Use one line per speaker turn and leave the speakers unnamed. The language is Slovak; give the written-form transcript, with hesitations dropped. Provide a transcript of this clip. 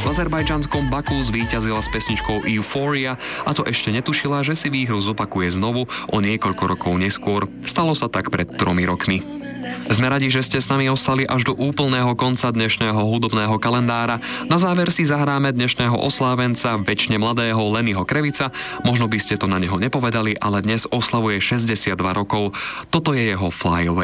V azerbajdžanskom Baku zvíťazila s pesničkou Euphoria a to ešte netušila, že si výhru zopakuje znovu o niekoľko rokov neskôr. Stalo sa tak pred 3 rokmi. Sme radi, že ste s nami ostali až do úplného konca dnešného hudobného kalendára. Na záver si zahráme dnešného oslávenca, večne mladého Lennyho Krevica. Možno by ste to na neho nepovedali, ale dnes oslavuje 62 rokov. Toto je jeho Fly Away.